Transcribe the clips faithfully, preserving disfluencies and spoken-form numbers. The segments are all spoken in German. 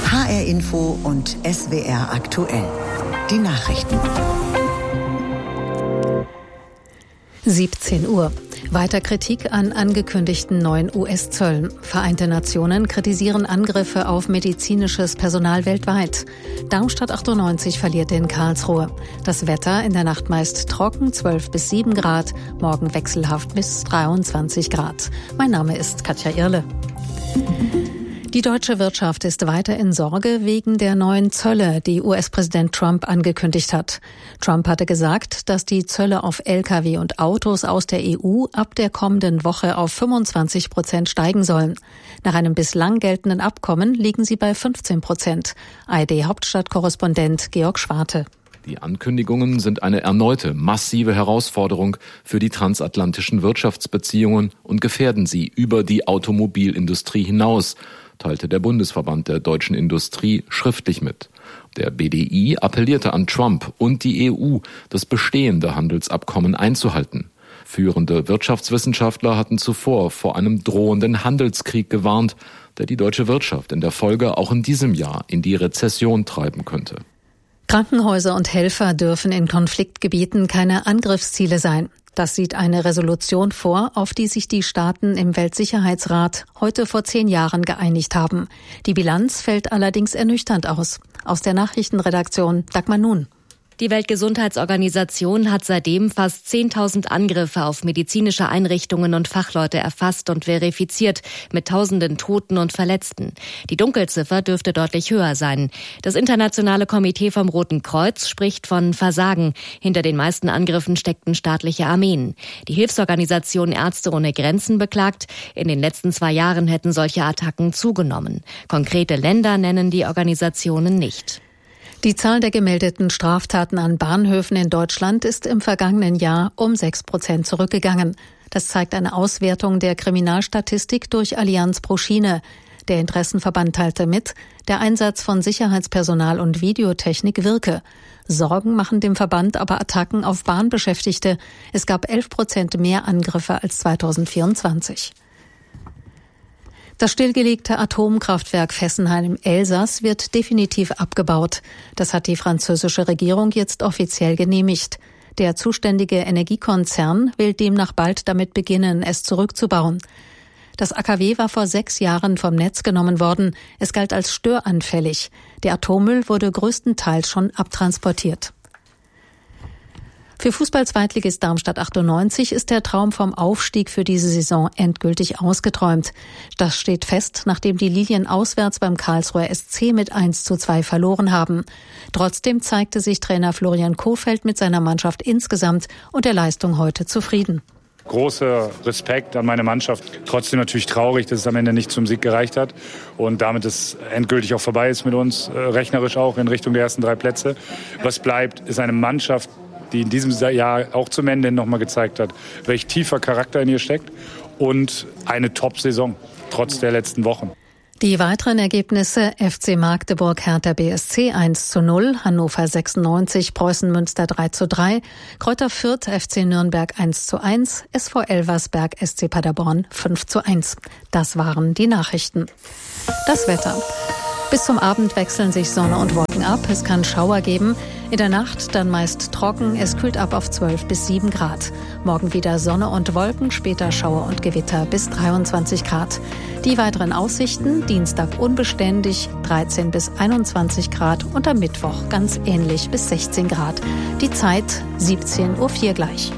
H R Info und S W R aktuell. Die Nachrichten. siebzehn Uhr. Weiter Kritik an angekündigten neuen U S-Zöllen. Vereinte Nationen kritisieren Angriffe auf medizinisches Personal weltweit. Darmstadt achtundneunzig verliert in Karlsruhe. Das Wetter in der Nacht meist trocken, zwölf bis sieben Grad, morgen wechselhaft bis dreiundzwanzig Grad. Mein Name ist Katja Irle. Die deutsche Wirtschaft ist weiter in Sorge wegen der neuen Zölle, die U S-Präsident Trump angekündigt hat. Trump hatte gesagt, dass die Zölle auf L K W und Autos aus der E U ab der kommenden Woche auf fünfundzwanzig Prozent steigen sollen. Nach einem bislang geltenden Abkommen liegen sie bei fünfzehn Prozent. A R D-Hauptstadtkorrespondent Georg Schwarte. Die Ankündigungen sind eine erneute massive Herausforderung für die transatlantischen Wirtschaftsbeziehungen und gefährden sie über die Automobilindustrie hinaus, teilte der Bundesverband der deutschen Industrie schriftlich mit. Der B D I appellierte an Trump und die E U, das bestehende Handelsabkommen einzuhalten. Führende Wirtschaftswissenschaftler hatten zuvor vor einem drohenden Handelskrieg gewarnt, der die deutsche Wirtschaft in der Folge auch in diesem Jahr in die Rezession treiben könnte. Krankenhäuser und Helfer dürfen in Konfliktgebieten keine Angriffsziele sein. Das sieht eine Resolution vor, auf die sich die Staaten im Weltsicherheitsrat heute vor zehn Jahren geeinigt haben. Die Bilanz fällt allerdings ernüchternd aus. Aus der Nachrichtenredaktion Dagmar Nun. Die Weltgesundheitsorganisation hat seitdem fast zehntausend Angriffe auf medizinische Einrichtungen und Fachleute erfasst und verifiziert, mit tausenden Toten und Verletzten. Die Dunkelziffer dürfte deutlich höher sein. Das internationale Komitee vom Roten Kreuz spricht von Versagen. Hinter den meisten Angriffen steckten staatliche Armeen. Die Hilfsorganisation Ärzte ohne Grenzen beklagt, in den letzten zwei Jahren hätten solche Attacken zugenommen. Konkrete Länder nennen die Organisationen nicht. Die Zahl der gemeldeten Straftaten an Bahnhöfen in Deutschland ist im vergangenen Jahr um sechs Prozent zurückgegangen. Das zeigt eine Auswertung der Kriminalstatistik durch Allianz pro Schiene. Der Interessenverband teilte mit, der Einsatz von Sicherheitspersonal und Videotechnik wirke. Sorgen machen dem Verband aber Attacken auf Bahnbeschäftigte. Es gab elf Prozent mehr Angriffe als zweitausendvierundzwanzig. Das stillgelegte Atomkraftwerk Fessenheim im Elsass wird definitiv abgebaut. Das hat die französische Regierung jetzt offiziell genehmigt. Der zuständige Energiekonzern will demnach bald damit beginnen, es zurückzubauen. Das A K W war vor sechs Jahren vom Netz genommen worden. Es galt als störanfällig. Der Atommüll wurde größtenteils schon abtransportiert. Für Fußball-Zweitligist Darmstadt achtundneunzig ist der Traum vom Aufstieg für diese Saison endgültig ausgeträumt. Das steht fest, nachdem die Lilien auswärts beim Karlsruher S C mit eins zu zwei verloren haben. Trotzdem zeigte sich Trainer Florian Kohfeldt mit seiner Mannschaft insgesamt und der Leistung heute zufrieden. Großer Respekt an meine Mannschaft. Trotzdem natürlich traurig, dass es am Ende nicht zum Sieg gereicht hat und damit es endgültig auch vorbei ist mit uns, äh, rechnerisch auch in Richtung der ersten drei Plätze. Was bleibt, ist eine Mannschaft, die in diesem Jahr auch zum Ende nochmal gezeigt hat, welch tiefer Charakter in ihr steckt und eine Top-Saison, trotz der letzten Wochen. Die weiteren Ergebnisse: F C Magdeburg, Hertha B S C eins zu null, Hannover sechsundneunzig, Preußen Münster drei zu drei, Greuther Fürth, F C Nürnberg eins zu eins, S V Elversberg, S C Paderborn fünf zu eins. Das waren die Nachrichten. Das Wetter. Bis zum Abend wechseln sich Sonne und Wolken ab. Es kann Schauer geben. In der Nacht dann meist trocken. Es kühlt ab auf zwölf bis sieben Grad. Morgen wieder Sonne und Wolken, später Schauer und Gewitter bis dreiundzwanzig Grad. Die weiteren Aussichten: Dienstag unbeständig, dreizehn bis einundzwanzig Grad und am Mittwoch ganz ähnlich bis sechzehn Grad. Die Zeit siebzehn Uhr vier gleich.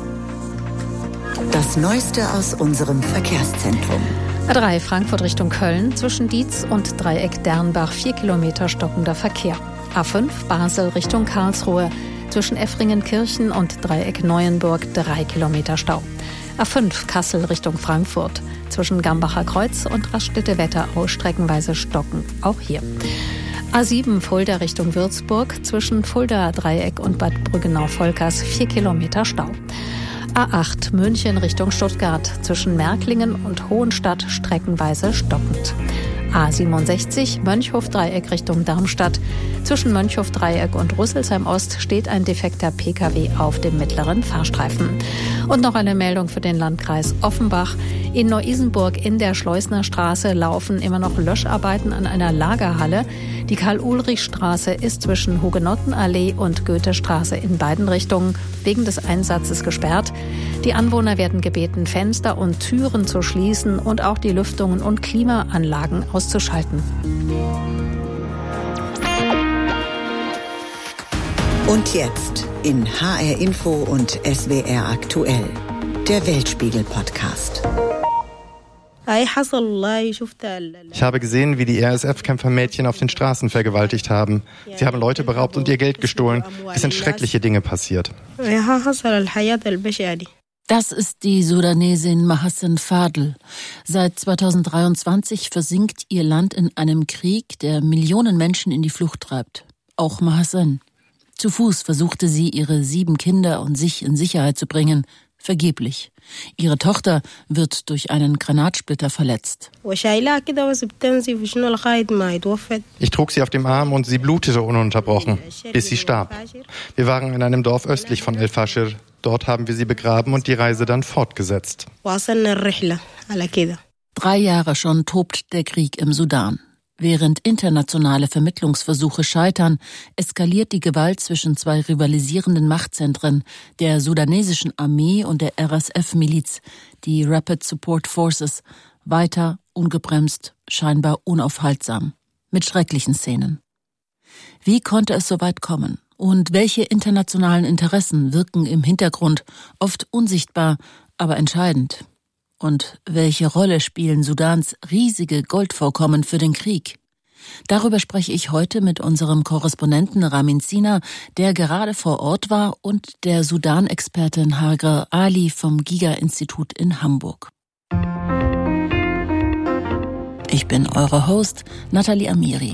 Das Neueste aus unserem Verkehrszentrum. A drei Frankfurt Richtung Köln, zwischen Dietz und Dreieck Dernbach vier Kilometer stockender Verkehr. A fünf Basel Richtung Karlsruhe, zwischen Effringenkirchen und Dreieck Neuenburg drei Kilometer Stau. A fünf Kassel Richtung Frankfurt, zwischen Gambacher Kreuz und Raststätte-Wetterau streckenweise stocken, auch hier. A sieben Fulda Richtung Würzburg, zwischen Fulda Dreieck und Bad Brüggenau-Volkers vier Kilometer Stau. A acht München Richtung Stuttgart, zwischen Märklingen und Hohenstadt streckenweise stockend. A siebenundsechzig Mönchhof-Dreieck Richtung Darmstadt. Zwischen Mönchhof-Dreieck und Rüsselsheim Ost steht ein defekter P K W auf dem mittleren Fahrstreifen. Und noch eine Meldung für den Landkreis Offenbach. In Neu-Isenburg in der Schleusnerstraße laufen immer noch Löscharbeiten an einer Lagerhalle. Die Karl-Ulrich-Straße ist zwischen Hugenottenallee und Goethestraße in beiden Richtungen wegen des Einsatzes gesperrt. Die Anwohner werden gebeten, Fenster und Türen zu schließen und auch die Lüftungen und Klimaanlagen auszuschalten. Und jetzt in H R Info und S W R aktuell, der Weltspiegel-Podcast. Ich habe gesehen, wie die R S F-Kämpfer Mädchen auf den Straßen vergewaltigt haben. Sie haben Leute beraubt und ihr Geld gestohlen. Es sind schreckliche Dinge passiert. Das ist die Sudanesin Mahassen Fadl. Seit zweitausenddreiundzwanzig versinkt ihr Land in einem Krieg, der Millionen Menschen in die Flucht treibt. Auch Mahassen. Zu Fuß versuchte sie, ihre sieben Kinder und sich in Sicherheit zu bringen. Vergeblich. Ihre Tochter wird durch einen Granatsplitter verletzt. Ich trug sie auf dem Arm und sie blutete ununterbrochen, bis sie starb. Wir waren in einem Dorf östlich von El Fasher. Dort haben wir sie begraben und die Reise dann fortgesetzt. Drei Jahre schon tobt der Krieg im Sudan. Während internationale Vermittlungsversuche scheitern, eskaliert die Gewalt zwischen zwei rivalisierenden Machtzentren, der sudanesischen Armee und der R S F-Miliz, die Rapid Support Forces, weiter, ungebremst, scheinbar unaufhaltsam, mit schrecklichen Szenen. Wie konnte es so weit kommen? Und welche internationalen Interessen wirken im Hintergrund, oft unsichtbar, aber entscheidend? Und welche Rolle spielen Sudans riesige Goldvorkommen für den Krieg? Darüber spreche ich heute mit unserem Korrespondenten Ramin Sina, der gerade vor Ort war, und der Sudan-Expertin Hagar Ali vom Giga-Institut in Hamburg. Ich bin eure Host, Nathalie Amiri.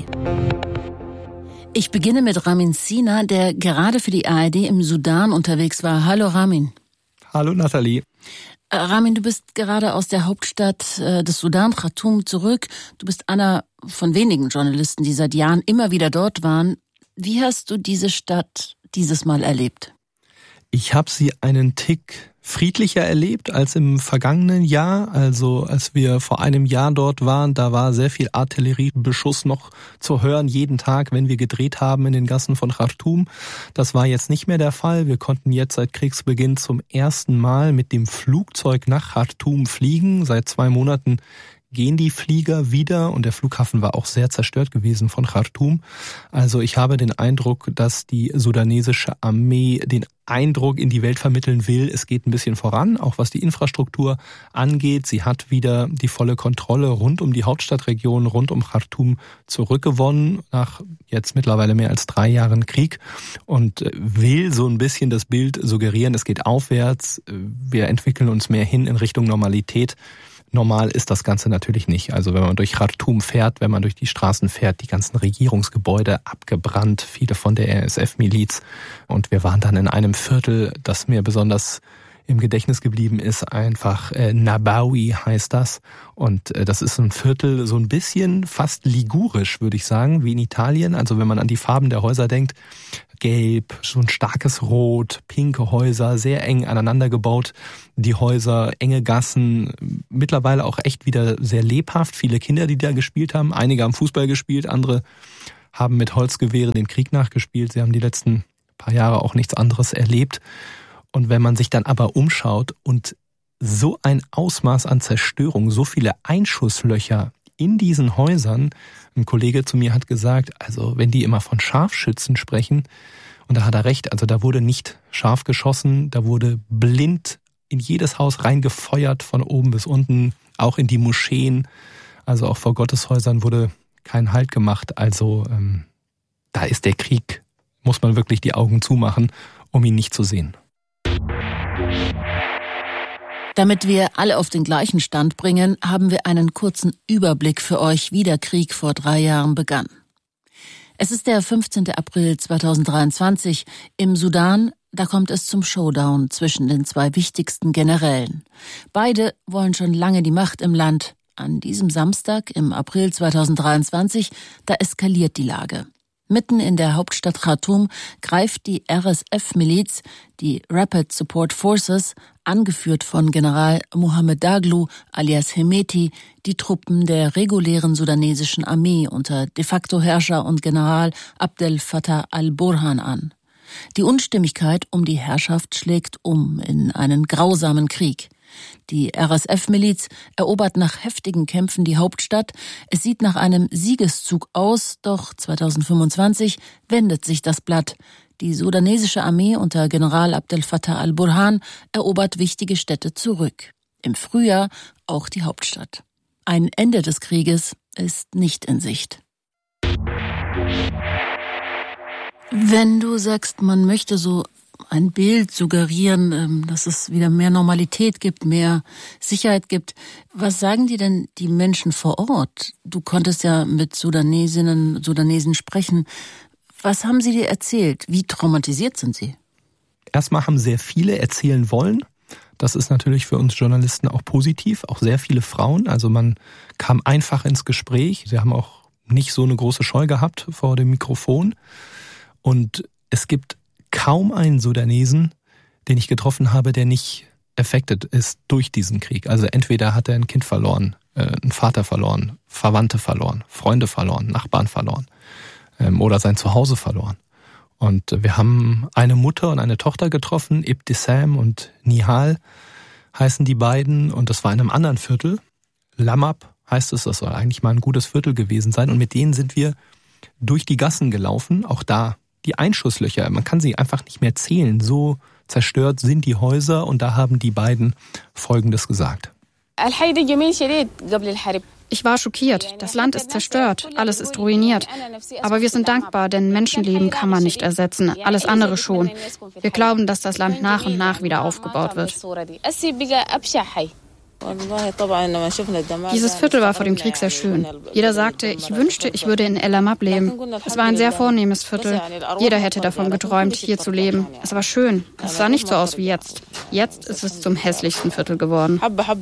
Ich beginne mit Ramin Sina, der gerade für die A R D im Sudan unterwegs war. Hallo Ramin. Hallo Nathalie. Ramin, du bist gerade aus der Hauptstadt äh, des Sudan, Khartoum, zurück. Du bist einer von wenigen Journalisten, die seit Jahren immer wieder dort waren. Wie hast du diese Stadt dieses Mal erlebt? Ich habe sie einen Tick friedlicher erlebt als im vergangenen Jahr. Also als wir vor einem Jahr dort waren, da war sehr viel Artilleriebeschuss noch zu hören, jeden Tag, wenn wir gedreht haben in den Gassen von Khartoum. Das war jetzt nicht mehr der Fall. Wir konnten jetzt seit Kriegsbeginn zum ersten Mal mit dem Flugzeug nach Khartoum fliegen. Seit zwei Monaten gehen die Flieger wieder und der Flughafen war auch sehr zerstört gewesen von Khartoum. Also ich habe den Eindruck, dass die sudanesische Armee den Eindruck in die Welt vermitteln will, es geht ein bisschen voran, auch was die Infrastruktur angeht. Sie hat wieder die volle Kontrolle rund um die Hauptstadtregion, rund um Khartoum zurückgewonnen, nach jetzt mittlerweile mehr als drei Jahren Krieg, und will so ein bisschen das Bild suggerieren, es geht aufwärts, wir entwickeln uns mehr hin in Richtung Normalität. Normal ist das Ganze natürlich nicht. Also wenn man durch Khartoum fährt, wenn man durch die Straßen fährt, die ganzen Regierungsgebäude abgebrannt, viele von der R S F-Miliz. Und wir waren dann in einem Viertel, das mir besonders im Gedächtnis geblieben ist, einfach äh, Nabawi heißt das. Und äh, das ist ein Viertel so ein bisschen fast ligurisch, würde ich sagen, wie in Italien. Also wenn man an die Farben der Häuser denkt, gelb, so ein starkes Rot, pinke Häuser, sehr eng aneinander gebaut. Die Häuser, enge Gassen, mittlerweile auch echt wieder sehr lebhaft. Viele Kinder, die da gespielt haben. Einige haben Fußball gespielt, andere haben mit Holzgewehren den Krieg nachgespielt. Sie haben die letzten paar Jahre auch nichts anderes erlebt. Und wenn man sich dann aber umschaut und so ein Ausmaß an Zerstörung, so viele Einschusslöcher in diesen Häusern, ein Kollege zu mir hat gesagt, also wenn die immer von Scharfschützen sprechen, und da hat er recht, also da wurde nicht scharf geschossen, da wurde blind in jedes Haus reingefeuert, von oben bis unten, auch in die Moscheen, also auch vor Gotteshäusern wurde kein Halt gemacht. Also ähm, da ist der Krieg, muss man wirklich die Augen zumachen, um ihn nicht zu sehen. Damit wir alle auf den gleichen Stand bringen, haben wir einen kurzen Überblick für euch, wie der Krieg vor drei Jahren begann. Es ist der fünfzehnten April zweitausenddreiundzwanzig. Im Sudan, da kommt es zum Showdown zwischen den zwei wichtigsten Generälen. Beide wollen schon lange die Macht im Land. An diesem Samstag im April zweitausenddreiundzwanzig, da eskaliert die Lage. Mitten in der Hauptstadt Khartoum greift die R S F-Miliz, die Rapid Support Forces, angeführt von General Mohamed Daglo alias Hemeti, die Truppen der regulären sudanesischen Armee unter De-facto-Herrscher und General Abdel Fattah al-Burhan an. Die Unstimmigkeit um die Herrschaft schlägt um in einen grausamen Krieg. Die R S F-Miliz erobert nach heftigen Kämpfen die Hauptstadt. Es sieht nach einem Siegeszug aus, doch zweitausendfünfundzwanzig wendet sich das Blatt. Die sudanesische Armee unter General Abdel Fattah al-Burhan erobert wichtige Städte zurück. Im Frühjahr auch die Hauptstadt. Ein Ende des Krieges ist nicht in Sicht. Wenn du sagst, man möchte so ein Bild suggerieren, dass es wieder mehr Normalität gibt, mehr Sicherheit gibt. Was sagen dir denn die Menschen vor Ort? Du konntest ja mit Sudanesinnen, Sudanesen sprechen. Was haben sie dir erzählt? Wie traumatisiert sind sie? Erstmal haben sehr viele erzählen wollen. Das ist natürlich für uns Journalisten auch positiv. Auch sehr viele Frauen. Also man kam einfach ins Gespräch. Sie haben auch nicht so eine große Scheu gehabt vor dem Mikrofon. Und es gibt kaum einen Sudanesen, den ich getroffen habe, der nicht affected ist durch diesen Krieg. Also entweder hat er ein Kind verloren, äh, einen Vater verloren, Verwandte verloren, Freunde verloren, Nachbarn verloren ähm, oder sein Zuhause verloren. Und wir haben eine Mutter und eine Tochter getroffen, Ibtissam und Nihal heißen die beiden, und das war in einem anderen Viertel. Lamab heißt es, das soll eigentlich mal ein gutes Viertel gewesen sein, und mit denen sind wir durch die Gassen gelaufen, auch da die Einschusslöcher, man kann sie einfach nicht mehr zählen, so zerstört sind die Häuser, und da haben die beiden Folgendes gesagt. Ich war schockiert. Das Land ist zerstört, alles ist ruiniert. Aber wir sind dankbar, denn Menschenleben kann man nicht ersetzen, alles andere schon. Wir glauben, dass das Land nach und nach wieder aufgebaut wird. Dieses Viertel war vor dem Krieg sehr schön. Jeder sagte, ich wünschte, ich würde in El Amab leben. Es war ein sehr vornehmes Viertel. Jeder hätte davon geträumt, hier zu leben. Es war schön. Es sah nicht so aus wie jetzt. Jetzt ist es zum hässlichsten Viertel geworden.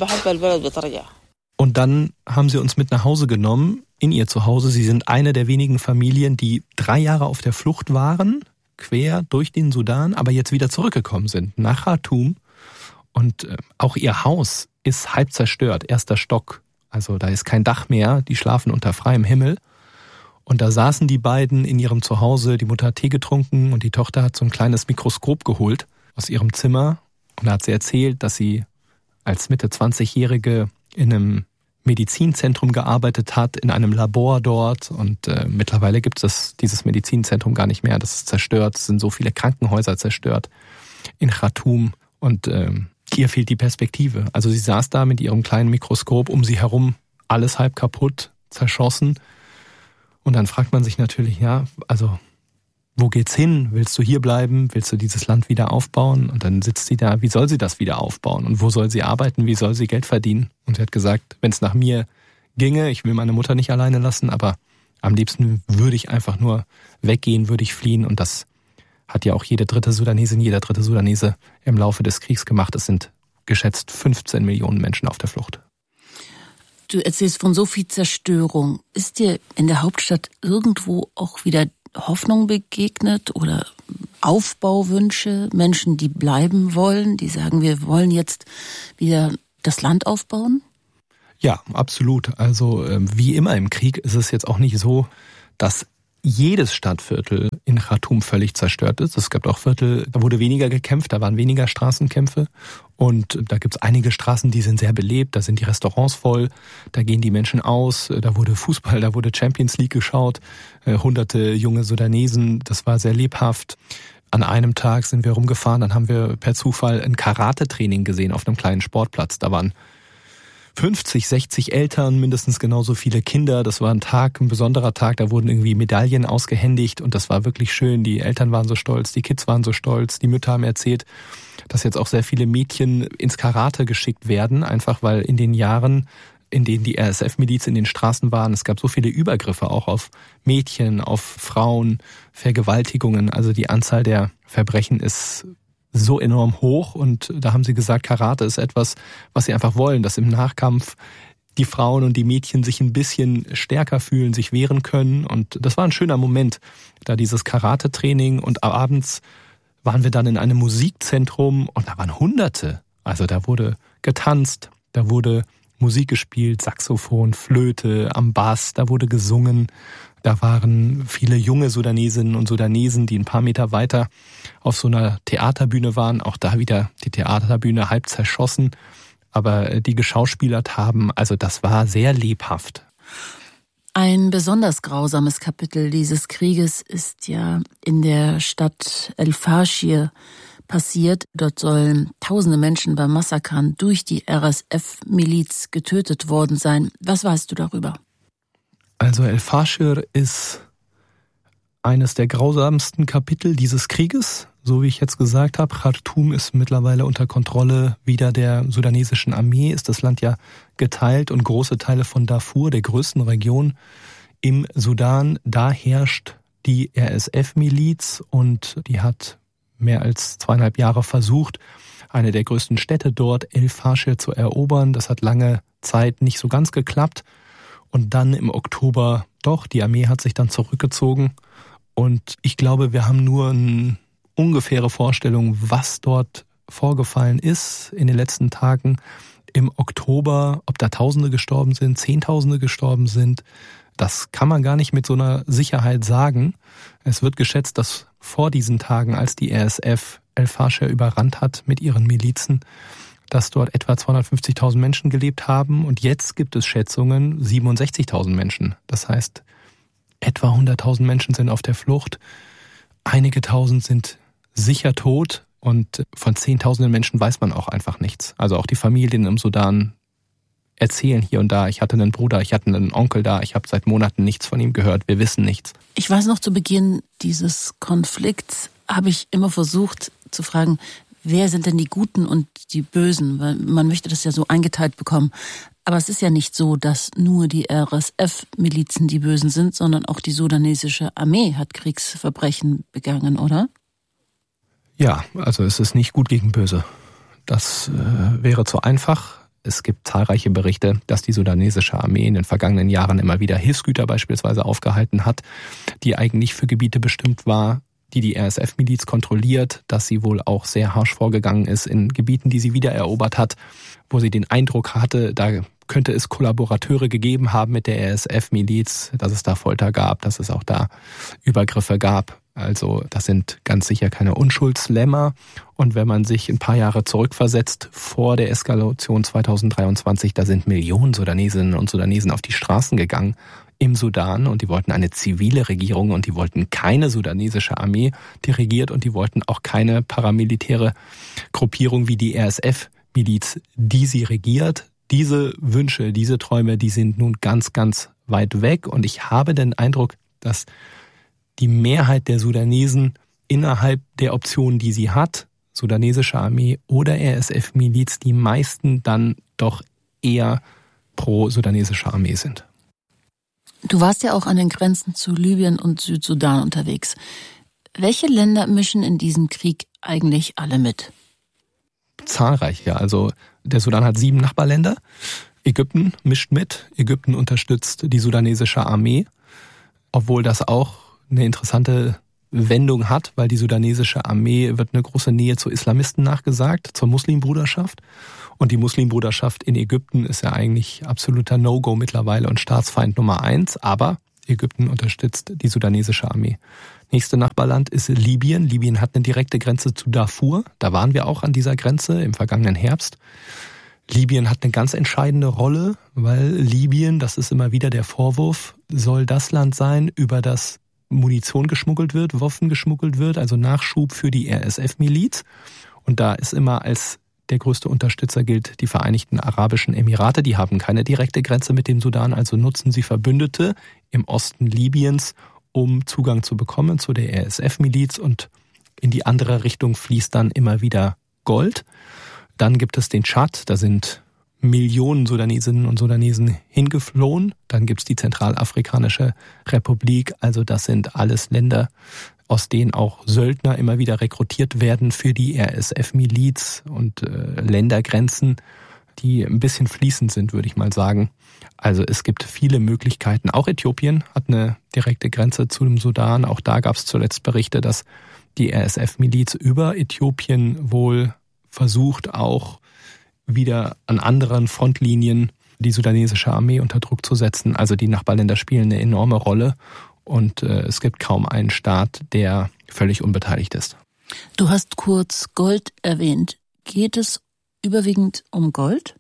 Und dann haben sie uns mit nach Hause genommen, in ihr Zuhause. Sie sind eine der wenigen Familien, die drei Jahre auf der Flucht waren, quer durch den Sudan, aber jetzt wieder zurückgekommen sind, nach Khartoum. Und auch ihr Haus ist halb zerstört, erster Stock. Also da ist kein Dach mehr, die schlafen unter freiem Himmel. Und da saßen die beiden in ihrem Zuhause, die Mutter hat Tee getrunken und die Tochter hat so ein kleines Mikroskop geholt aus ihrem Zimmer. Und da hat sie erzählt, dass sie als Mitte zwanzigjährige in einem Medizinzentrum gearbeitet hat, in einem Labor dort. Und äh, mittlerweile gibt es dieses Medizinzentrum gar nicht mehr. Das ist zerstört, es sind so viele Krankenhäuser zerstört in Khartoum. Und ähm, ihr fehlt die Perspektive. Also sie saß da mit ihrem kleinen Mikroskop, um sie herum alles halb kaputt, zerschossen. Und dann fragt man sich natürlich, ja, also wo geht's hin? Willst du hier bleiben? Willst du dieses Land wieder aufbauen? Und dann sitzt sie da, wie soll sie das wieder aufbauen? Und wo soll sie arbeiten? Wie soll sie Geld verdienen? Und sie hat gesagt, wenn es nach mir ginge, ich will meine Mutter nicht alleine lassen, aber am liebsten würde ich einfach nur weggehen, würde ich fliehen. Und das hat ja auch jede dritte Sudanesin, jeder dritte Sudanese im Laufe des Kriegs gemacht. Es sind geschätzt fünfzehn Millionen Menschen auf der Flucht. Du erzählst von so viel Zerstörung. Ist dir in der Hauptstadt irgendwo auch wieder Hoffnung begegnet oder Aufbauwünsche, Menschen, die bleiben wollen, die sagen, wir wollen jetzt wieder das Land aufbauen? Ja, absolut. Also wie immer im Krieg ist es jetzt auch nicht so, dass jedes Stadtviertel in Khartoum völlig zerstört ist. Es gab auch Viertel, da wurde weniger gekämpft, da waren weniger Straßenkämpfe. Und da gibt es einige Straßen, die sind sehr belebt, da sind die Restaurants voll, da gehen die Menschen aus, da wurde Fußball, da wurde Champions League geschaut, hunderte junge Sudanesen, das war sehr lebhaft. An einem Tag sind wir rumgefahren, dann haben wir per Zufall ein Karate-Training gesehen auf einem kleinen Sportplatz. Da waren fünfzig, sechzig Eltern, mindestens genauso viele Kinder. Das war ein Tag, ein besonderer Tag, da wurden irgendwie Medaillen ausgehändigt und das war wirklich schön. Die Eltern waren so stolz, die Kids waren so stolz, die Mütter haben erzählt, dass jetzt auch sehr viele Mädchen ins Karate geschickt werden, einfach weil in den Jahren, in denen die R S F-Miliz in den Straßen waren, es gab so viele Übergriffe auch auf Mädchen, auf Frauen, Vergewaltigungen. Also die Anzahl der Verbrechen ist so enorm hoch und da haben sie gesagt, Karate ist etwas, was sie einfach wollen, dass im Nachkampf die Frauen und die Mädchen sich ein bisschen stärker fühlen, sich wehren können. Und das war ein schöner Moment, da dieses Karate-Training, und abends waren wir dann in einem Musikzentrum und da waren Hunderte. Also da wurde getanzt, da wurde Musik gespielt, Saxophon, Flöte, am Bass, da wurde gesungen. Da waren viele junge Sudanesinnen und Sudanesen, die ein paar Meter weiter auf so einer Theaterbühne waren. Auch da wieder die Theaterbühne halb zerschossen, aber die geschauspielert haben. Also das war sehr lebhaft. Ein besonders grausames Kapitel dieses Krieges ist ja in der Stadt El-Fashir passiert. Dort sollen tausende Menschen bei Massakern durch die R S F-Miliz getötet worden sein. Was weißt du darüber? Also El-Fashir ist eines der grausamsten Kapitel dieses Krieges. So wie ich jetzt gesagt habe, Khartoum ist mittlerweile unter Kontrolle wieder der sudanesischen Armee, ist das Land ja geteilt, und große Teile von Darfur, der größten Region im Sudan, da herrscht die R S F-Miliz, und die hat mehr als zweieinhalb Jahre versucht, eine der größten Städte dort, El-Fashir, zu erobern. Das hat lange Zeit nicht so ganz geklappt. Und dann im Oktober doch, die Armee hat sich dann zurückgezogen. Und ich glaube, wir haben nur eine ungefähre Vorstellung, was dort vorgefallen ist in den letzten Tagen im Oktober. Ob da Tausende gestorben sind, Zehntausende gestorben sind, das kann man gar nicht mit so einer Sicherheit sagen. Es wird geschätzt, dass vor diesen Tagen, als die R S F El-Fashir überrannt hat mit ihren Milizen, dass dort etwa zweihundertfünfzigtausend Menschen gelebt haben, und jetzt gibt es Schätzungen siebenundsechzigtausend Menschen. Das heißt, etwa hunderttausend Menschen sind auf der Flucht, einige tausend sind sicher tot, und von zehntausenden Menschen weiß man auch einfach nichts. Also auch die Familien im Sudan erzählen hier und da, ich hatte einen Bruder, ich hatte einen Onkel da, ich habe seit Monaten nichts von ihm gehört, wir wissen nichts. Ich weiß noch, zu Beginn dieses Konflikts habe ich immer versucht zu fragen, wer sind denn die Guten und die Bösen? Weil man möchte das ja so eingeteilt bekommen. Aber es ist ja nicht so, dass nur die R S F-Milizen die Bösen sind, sondern auch die sudanesische Armee hat Kriegsverbrechen begangen, oder? Ja, also es ist nicht gut gegen Böse. Das äh, wäre zu einfach. Es gibt zahlreiche Berichte, dass die sudanesische Armee in den vergangenen Jahren immer wieder Hilfsgüter beispielsweise aufgehalten hat, die eigentlich für Gebiete bestimmt war, die die R S F-Miliz kontrolliert, dass sie wohl auch sehr harsch vorgegangen ist in Gebieten, die sie wiedererobert hat, wo sie den Eindruck hatte, da könnte es Kollaborateure gegeben haben mit der R S F-Miliz, dass es da Folter gab, dass es auch da Übergriffe gab. Also das sind ganz sicher keine Unschuldslämmer. Und wenn man sich ein paar Jahre zurückversetzt vor der Eskalation zweitausenddreiundzwanzig, da sind Millionen Sudanesinnen und Sudanesen auf die Straßen gegangen im Sudan, und die wollten eine zivile Regierung, und die wollten keine sudanesische Armee, die regiert, und die wollten auch keine paramilitäre Gruppierung wie die R S F-Miliz, die sie regiert. Diese Wünsche, diese Träume, die sind nun ganz, ganz weit weg, und ich habe den Eindruck, dass die Mehrheit der Sudanesen innerhalb der Optionen, die sie hat, sudanesische Armee oder R S F-Miliz, die meisten dann doch eher pro sudanesische Armee sind. Du warst ja auch an den Grenzen zu Libyen und Südsudan unterwegs. Welche Länder mischen in diesem Krieg eigentlich alle mit? Zahlreich, ja. Also der Sudan hat sieben Nachbarländer. Ägypten mischt mit. Ägypten unterstützt die sudanesische Armee, obwohl das auch eine interessante Wendung hat, weil die sudanesische Armee wird eine große Nähe zu Islamisten nachgesagt, zur Muslimbruderschaft. Und die Muslimbruderschaft in Ägypten ist ja eigentlich absoluter No-Go mittlerweile und Staatsfeind Nummer eins, aber Ägypten unterstützt die sudanesische Armee. Nächste Nachbarland ist Libyen. Libyen hat eine direkte Grenze zu Darfur. Da waren wir auch an dieser Grenze im vergangenen Herbst. Libyen hat eine ganz entscheidende Rolle, weil Libyen, das ist immer wieder der Vorwurf, soll das Land sein, über das Munition geschmuggelt wird, Waffen geschmuggelt wird, also Nachschub für die R S F-Miliz. Und da ist immer als der größte Unterstützer gilt die Vereinigten Arabischen Emirate. Die haben keine direkte Grenze mit dem Sudan, also nutzen sie Verbündete im Osten Libyens, um Zugang zu bekommen zu der R S F-Miliz, und in die andere Richtung fließt dann immer wieder Gold. Dann gibt es den Tschad, da sind Millionen Sudanesinnen und Sudanesen hingeflohen. Dann gibt's die Zentralafrikanische Republik, also das sind alles Länder, aus denen auch Söldner immer wieder rekrutiert werden für die R S F-Miliz, und äh, Ländergrenzen die ein bisschen fließend sind, würde ich mal sagen. Also es gibt viele Möglichkeiten. Auch Äthiopien hat eine direkte Grenze zu dem Sudan. Auch da gab es zuletzt Berichte, dass die R S F-Miliz über Äthiopien wohl versucht, auch wieder an anderen Frontlinien die sudanesische Armee unter Druck zu setzen. Also die Nachbarländer spielen eine enorme Rolle und äh, es gibt kaum einen Staat, der völlig unbeteiligt ist. Du hast kurz Gold erwähnt. Geht es überwiegend um Gold?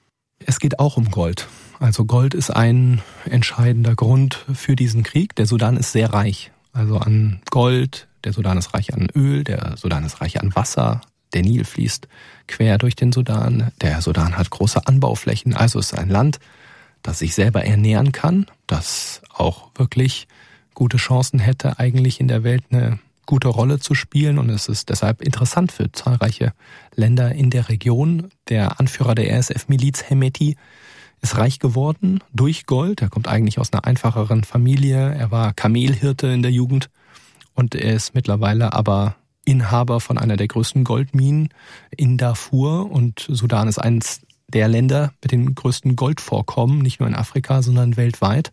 Es geht auch um Gold. Also Gold ist ein entscheidender Grund für diesen Krieg. Der Sudan ist sehr reich, also an Gold. Der Sudan ist reich an Öl, der Sudan ist reich an Wasser. Der Nil fließt quer durch den Sudan. Der Sudan hat große Anbauflächen. Also es ist ein Land, das sich selber ernähren kann, das auch wirklich gute Chancen hätte, eigentlich in der Welt eine gute Rolle zu spielen. Und es ist deshalb interessant für zahlreiche Länder in der Region. Der Anführer der R S F-Miliz, Hemeti, ist reich geworden durch Gold. Er kommt eigentlich aus einer einfacheren Familie. Er war Kamelhirte in der Jugend und er ist mittlerweile aber Inhaber von einer der größten Goldminen in Darfur. Und Sudan ist eines der Länder mit den größten Goldvorkommen, nicht nur in Afrika, sondern weltweit.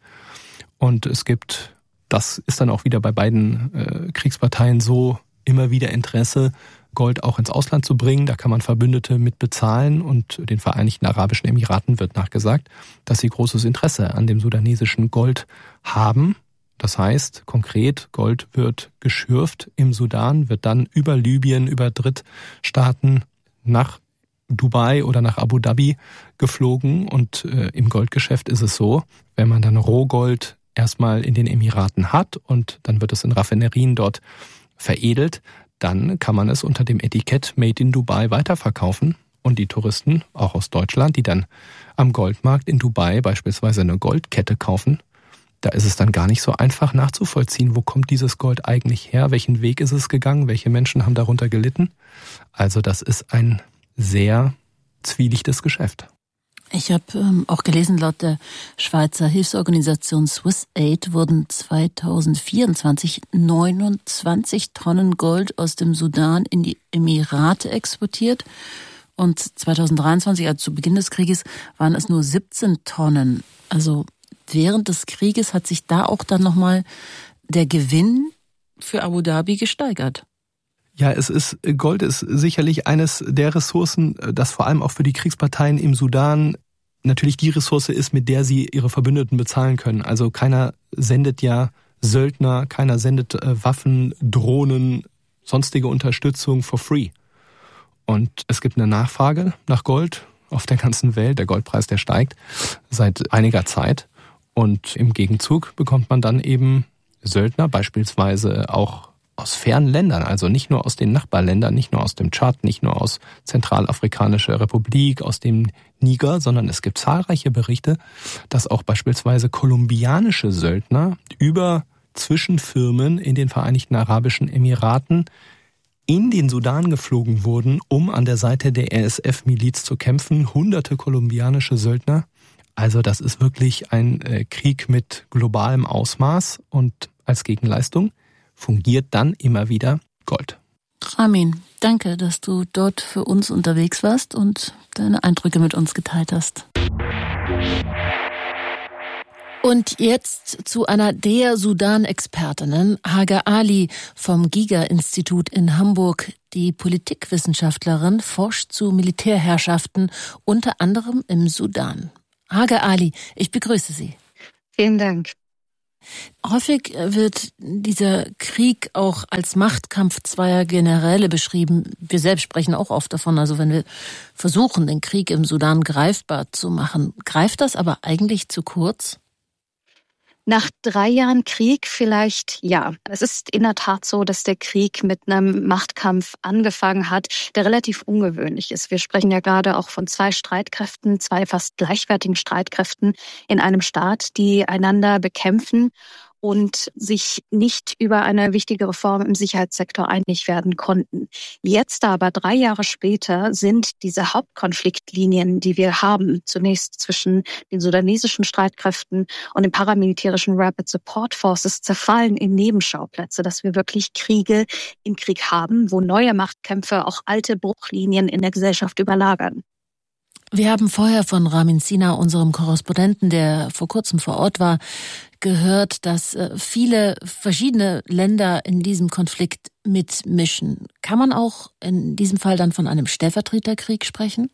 Und es gibt, das ist dann auch wieder bei beiden äh, Kriegsparteien so, immer wieder Interesse, Gold auch ins Ausland zu bringen. Da kann man Verbündete mit bezahlen und den Vereinigten Arabischen Emiraten wird nachgesagt, dass sie großes Interesse an dem sudanesischen Gold haben. Das heißt, konkret, Gold wird geschürft im Sudan, wird dann über Libyen, über Drittstaaten nach Dubai oder nach Abu Dhabi geflogen. Und äh, im Goldgeschäft ist es so, wenn man dann Rohgold erstmal in den Emiraten hat und dann wird es in Raffinerien dort veredelt, dann kann man es unter dem Etikett Made in Dubai weiterverkaufen. Und die Touristen, auch aus Deutschland, die dann am Goldmarkt in Dubai beispielsweise eine Goldkette kaufen, da ist es dann gar nicht so einfach nachzuvollziehen, wo kommt dieses Gold eigentlich her, welchen Weg ist es gegangen, welche Menschen haben darunter gelitten. Also das ist ein sehr zwielichtiges Geschäft. Ich habe ähm, auch gelesen, laut der Schweizer Hilfsorganisation Swiss Aid wurden zweitausendvierundzwanzig neunundzwanzig Tonnen Gold aus dem Sudan in die Emirate exportiert. Und zweitausenddreiundzwanzig, also zu Beginn des Krieges, waren es nur siebzehn Tonnen. Also während des Krieges hat sich da auch dann nochmal der Gewinn für Abu Dhabi gesteigert. Ja, es ist, Gold ist sicherlich eines der Ressourcen, das vor allem auch für die Kriegsparteien im Sudan natürlich die Ressource ist, mit der sie ihre Verbündeten bezahlen können. Also keiner sendet ja Söldner, keiner sendet Waffen, Drohnen, sonstige Unterstützung for free. Und es gibt eine Nachfrage nach Gold auf der ganzen Welt. Der Goldpreis, der steigt seit einiger Zeit. Und im Gegenzug bekommt man dann eben Söldner, beispielsweise auch aus fernen Ländern, also nicht nur aus den Nachbarländern, nicht nur aus dem Tschad, nicht nur aus Zentralafrikanischer Republik, aus dem Niger, sondern es gibt zahlreiche Berichte, dass auch beispielsweise kolumbianische Söldner über Zwischenfirmen in den Vereinigten Arabischen Emiraten in den Sudan geflogen wurden, um an der Seite der R S F-Miliz zu kämpfen. Hunderte kolumbianische Söldner. Also das ist wirklich ein äh, Krieg mit globalem Ausmaß und als Gegenleistung fungiert dann immer wieder Gold. Ramin, danke, dass du dort für uns unterwegs warst und deine Eindrücke mit uns geteilt hast. Und jetzt zu einer der Sudan-Expertinnen, Hagar Ali vom Giga-Institut in Hamburg. Die Politikwissenschaftlerin forscht zu Militärherrschaften, unter anderem im Sudan. Hagar Ali, ich begrüße Sie. Vielen Dank. Häufig wird dieser Krieg auch als Machtkampf zweier Generäle beschrieben. Wir selbst sprechen auch oft davon, also wenn wir versuchen, den Krieg im Sudan greifbar zu machen. Greift das aber eigentlich zu kurz? Nach drei Jahren Krieg vielleicht ja. Es ist in der Tat so, dass der Krieg mit einem Machtkampf angefangen hat, der relativ ungewöhnlich ist. Wir sprechen ja gerade auch von zwei Streitkräften, zwei fast gleichwertigen Streitkräften in einem Staat, die einander bekämpfen und sich nicht über eine wichtige Reform im Sicherheitssektor einig werden konnten. Jetzt aber, drei Jahre später, sind diese Hauptkonfliktlinien, die wir haben, zunächst zwischen den sudanesischen Streitkräften und den paramilitärischen Rapid Support Forces, zerfallen in Nebenschauplätze, dass wir wirklich Kriege im Krieg haben, wo neue Machtkämpfe auch alte Bruchlinien in der Gesellschaft überlagern. Wir haben vorher von Ramin Sina, unserem Korrespondenten, der vor kurzem vor Ort war, gehört, dass viele verschiedene Länder in diesem Konflikt mitmischen. Kann man auch in diesem Fall dann von einem Stellvertreterkrieg sprechen?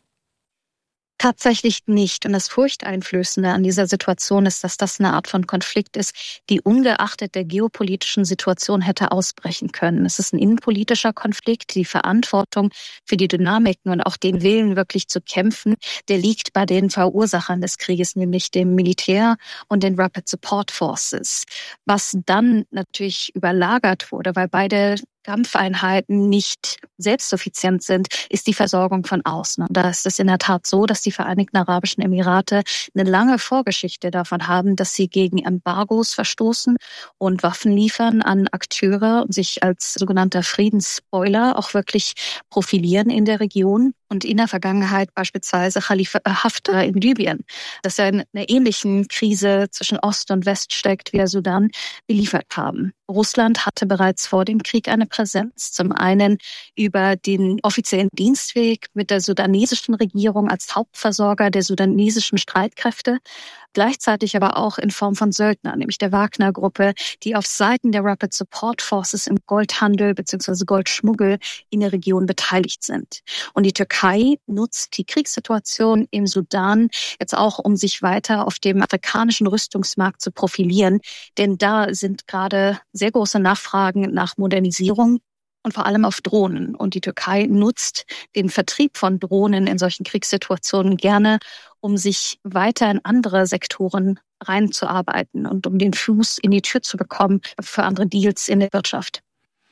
Tatsächlich nicht. Und das Furchteinflößende an dieser Situation ist, dass das eine Art von Konflikt ist, die ungeachtet der geopolitischen Situation hätte ausbrechen können. Es ist ein innenpolitischer Konflikt. Die Verantwortung für die Dynamiken und auch den Willen, wirklich zu kämpfen, der liegt bei den Verursachern des Krieges, nämlich dem Militär und den Rapid Support Forces. Was dann natürlich überlagert wurde, weil beide Kampfeinheiten nicht selbstsuffizient sind, ist die Versorgung von außen. Und da ist es in der Tat so, dass die Vereinigten Arabischen Emirate eine lange Vorgeschichte davon haben, dass sie gegen Embargos verstoßen und Waffen liefern an Akteure und sich als sogenannter Friedensspoiler auch wirklich profilieren in der Region. Und in der Vergangenheit beispielsweise Khalifa Haftar in Libyen, dass er in einer ähnlichen Krise zwischen Ost und West steckt wie der Sudan, beliefert haben. Russland hatte bereits vor dem Krieg eine Präsenz, zum einen über den offiziellen Dienstweg mit der sudanesischen Regierung als Hauptversorger der sudanesischen Streitkräfte, gleichzeitig aber auch in Form von Söldnern, nämlich der Wagner-Gruppe, die auf Seiten der Rapid Support Forces im Goldhandel bzw. Goldschmuggel in der Region beteiligt sind. Und die Türkei nutzt die Kriegssituation im Sudan jetzt auch, um sich weiter auf dem afrikanischen Rüstungsmarkt zu profilieren, denn da sind gerade sehr große Nachfragen nach Modernisierung und vor allem auf Drohnen. Und die Türkei nutzt den Vertrieb von Drohnen in solchen Kriegssituationen gerne, um sich weiter in andere Sektoren reinzuarbeiten und um den Fuß in die Tür zu bekommen für andere Deals in der Wirtschaft.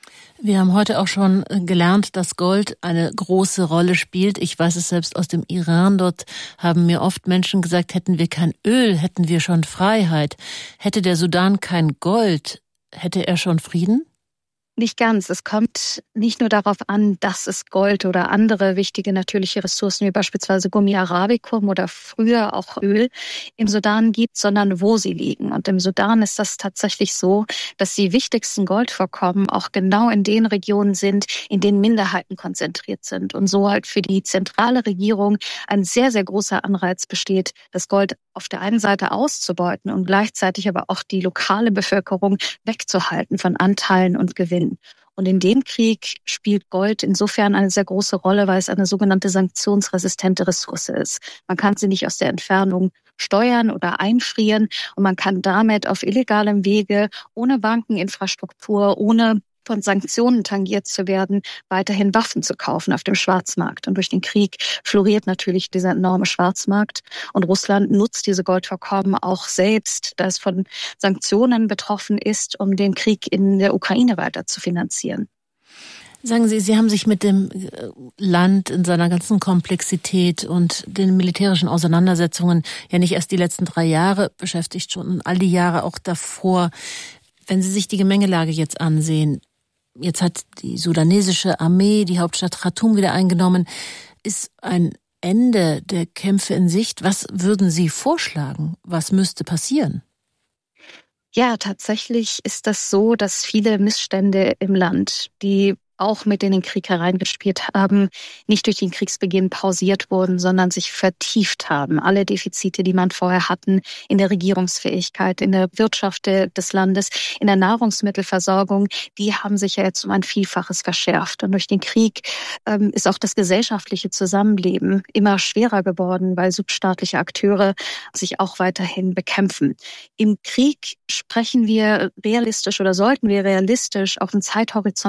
Wir haben heute auch schon gelernt, dass Gold eine große Rolle spielt. Ich weiß es selbst aus dem Iran. Dort haben mir oft Menschen gesagt, hätten wir kein Öl, hätten wir schon Freiheit. Hätte der Sudan kein Gold, hätte er schon Frieden? Nicht ganz. Es kommt nicht nur darauf an, dass es Gold oder andere wichtige natürliche Ressourcen wie beispielsweise Gummi arabicum oder früher auch Öl im Sudan gibt, sondern wo sie liegen. Und im Sudan ist das tatsächlich so, dass die wichtigsten Goldvorkommen auch genau in den Regionen sind, in denen Minderheiten konzentriert sind. Und so halt für die zentrale Regierung ein sehr, sehr großer Anreiz besteht, das Gold auf der einen Seite auszubeuten und gleichzeitig aber auch die lokale Bevölkerung wegzuhalten von Anteilen und Gewinnen. Und in dem Krieg spielt Gold insofern eine sehr große Rolle, weil es eine sogenannte sanktionsresistente Ressource ist. Man kann sie nicht aus der Entfernung steuern oder einfrieren und man kann damit auf illegalem Wege, ohne Bankeninfrastruktur, ohne von Sanktionen tangiert zu werden, weiterhin Waffen zu kaufen auf dem Schwarzmarkt. Und durch den Krieg floriert natürlich dieser enorme Schwarzmarkt. Und Russland nutzt diese Goldvorkommen auch selbst, da es von Sanktionen betroffen ist, um den Krieg in der Ukraine weiter zu finanzieren. Sagen Sie, Sie haben sich mit dem Land in seiner ganzen Komplexität und den militärischen Auseinandersetzungen ja nicht erst die letzten drei Jahre beschäftigt, schon all die Jahre auch davor. Wenn Sie sich die Gemengelage jetzt ansehen, jetzt hat die sudanesische Armee die Hauptstadt Khartoum wieder eingenommen. Ist ein Ende der Kämpfe in Sicht? Was würden Sie vorschlagen? Was müsste passieren? Ja, tatsächlich ist das so, dass viele Missstände im Land, die auch mit in den Krieg hereingespielt haben, nicht durch den Kriegsbeginn pausiert wurden, sondern sich vertieft haben. Alle Defizite, die man vorher hatten in der Regierungsfähigkeit, in der Wirtschaft des Landes, in der Nahrungsmittelversorgung, die haben sich ja jetzt um ein Vielfaches verschärft. Und durch den Krieg ähm, ist auch das gesellschaftliche Zusammenleben immer schwerer geworden, weil substaatliche Akteure sich auch weiterhin bekämpfen. Im Krieg sprechen wir realistisch oder sollten wir realistisch auf einen Zeithorizont